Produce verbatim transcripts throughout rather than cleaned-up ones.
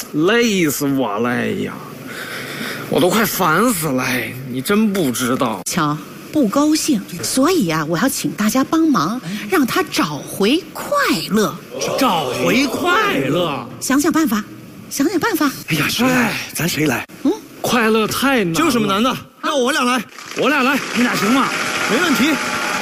累死我了！哎呀，我都快烦死了！你真不知道。 瞧，不高兴，所以啊，我要请大家帮忙，让他找回快乐。 找回快乐， 想想办法，想想办法。 哎呀，谁来？咱谁来？ 嗯， 快乐太难了。 这有什么难的？让我俩来， 我俩来，你俩行吗？ 没问题。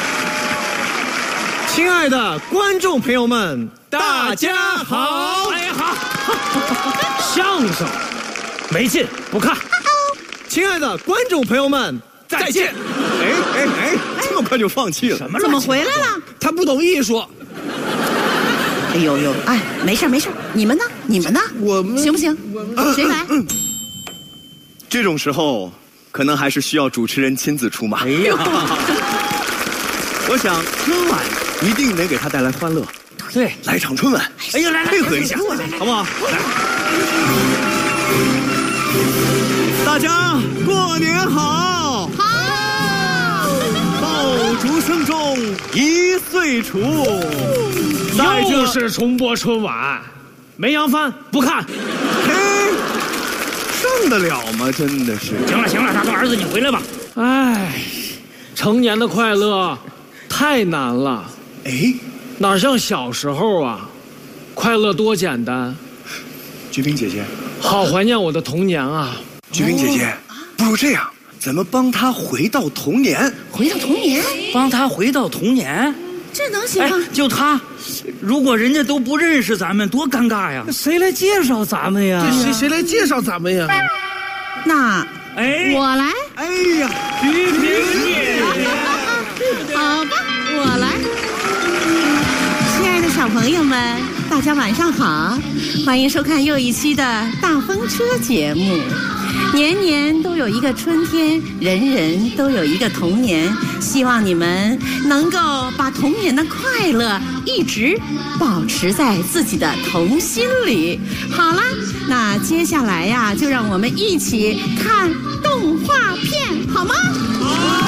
亲爱的观众朋友们，大家好！ 哎呀，好，相声没劲，不看。 亲爱的观众朋友们，再见！哎哎哎，这么快就放弃了？ 什么？ 怎么回来了？ 他不懂艺术。 哎呦呦，哎，没事没事，你们呢？你们呢？ 我们行不行？谁来？ 这种时候，可能还是需要主持人亲自出马。哎呀，我想春晚一定能给他带来欢乐。 对， 来场春晚。 哎呀，来来， 配合一下，好不好？来，大家过年好！ 好， 爆竹声中一岁除。 又是重播春晚，没扬帆不看。 嘿，上得了吗？真的是。 行了行了，大头儿子你回来吧。哎，成年的快乐太难了。 哎， 哪像小时候啊，快乐多简单。 菊萍姐姐， 好怀念我的童年啊。 菊萍姐姐，不如这样，咱们帮他回到童年。 回到童年， 帮他回到童年， 这能行吗？ 哎，就他，如果人家都不认识咱们，多尴尬呀！ 谁来介绍咱们呀？ 谁谁来介绍咱们呀？ 那哎， 我来。 哎呀， 菊萍姐姐， 好吧，我来。亲爱的小朋友们，大家晚上好，欢迎收看又一期的大风车节目。年年都有一个春天，人人都有一个童年。希望你们能够把童年的快乐一直保持在自己的童心里。好啦，那接下来呀，就让我们一起看动画片，好吗？好。